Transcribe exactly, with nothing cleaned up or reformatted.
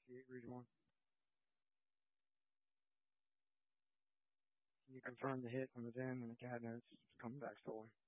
Can you read one? Can you confirm the hit on the den and the cabinets coming back stolen?